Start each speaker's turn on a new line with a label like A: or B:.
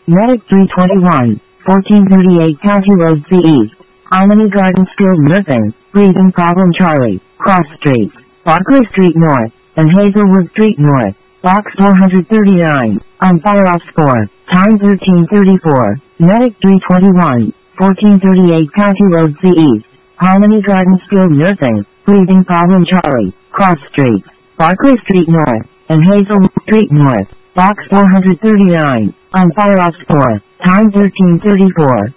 A: Medic 321, 1438 County Road C East. Harmony Garden Skilled Nursing, Breathing Problem Charlie, Cross Street, Barclay Street North, and Hazelwood Street North. Box 439, on fire off score, time 1334, Medic 321, 1438 County Road C East, Harmony Garden Skilled Nursing, Breathing Problem Charlie, Cross Street, Barclay Street North, and Hazelwood Street North, Box 439, on fire off score, time 1334.